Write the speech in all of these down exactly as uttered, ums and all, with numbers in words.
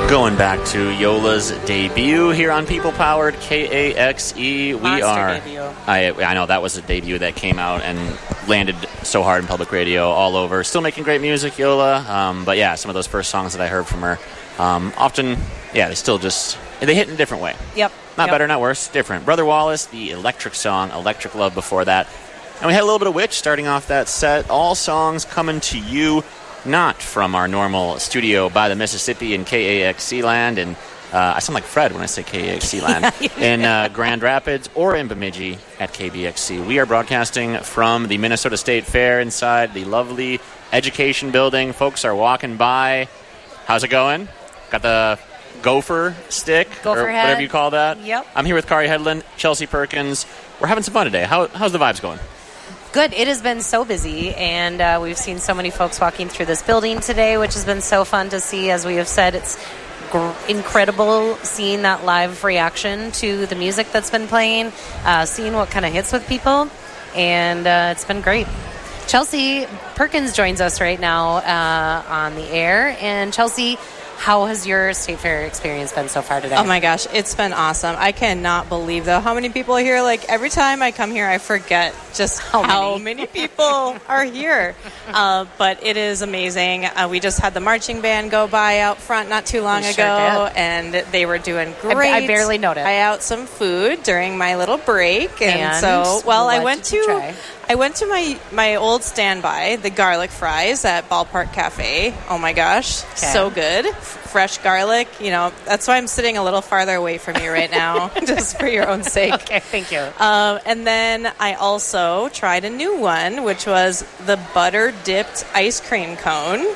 Going back to Yola's debut here on People Powered K A X E. We Monster are. Debut. I I know that was a debut that came out and landed so hard in public radio all over. Still making great music, Yola. Um, but yeah, some of those first songs that I heard from her, um, often, yeah, they still just they hit in a different way. Yep. Not yep. better, not worse, different. Brother Wallace, the electric song, Electric Love before that. And we had a little bit of Witch starting off that set. All songs coming to you not from our normal studio by the Mississippi in K A X C land. And uh, I sound like Fred when I say K A X C land. in uh, Grand Rapids or in Bemidji at K B X C. We are broadcasting from the Minnesota State Fair inside the lovely Education Building. Folks are walking by. How's it going? Got the gopher stick, Gopher or head. whatever you call that. Yep. I'm here with Kari Headland, Chelsea Perkins. We're having some fun today. How, how's the vibes going? Good. It has been so busy, and uh, we've seen so many folks walking through this building today, which has been so fun to see. As we have said, it's gr- incredible seeing that live reaction to the music that's been playing, uh, seeing what kind of hits with people, and uh, it's been great. Chelsea Perkins joins us right now uh, on the air. And Chelsea, how has your State Fair experience been so far today? Oh my gosh, it's been awesome. I cannot believe, though, how many people are here. Like, every time I come here, I forget just how, how many? many people are here. Uh, but it is amazing. Uh, we just had the marching band go by out front not too long We ago, sure did. and they were doing I, great. I barely noticed. I out some food during my little break, and, And so, well, I what went did you to... try? I went to my, my old standby, the garlic fries at Ballpark Cafe. Oh my gosh, Okay. so good. F- fresh garlic. You know, that's why I'm sitting a little farther away from you right now, just for your own sake. Okay, thank you. Um, and then I also tried a new one, which was the butter dipped ice cream cone.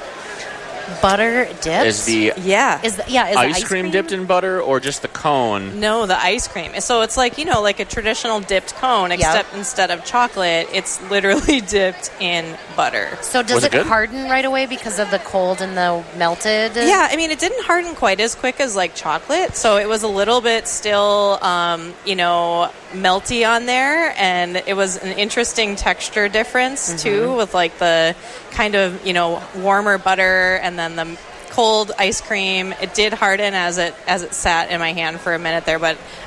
Butter dipped? Is the Yeah. Is the, yeah, is the ice, cream, dipped in butter or just the cone? No, the ice cream. So it's like, you know, like a traditional dipped cone, except instead of chocolate, it's literally dipped in butter. So does Was it it good? harden right away because of the cold and the melted? Yeah, I mean, it didn't harden quite as quick as like chocolate, so it was a little bit still, um, you know, melty on there, and it was an interesting texture difference Mm-hmm. too, with like the kind of, you know, warmer butter and then the cold ice cream. It did harden as it as it sat in my hand for a minute there, but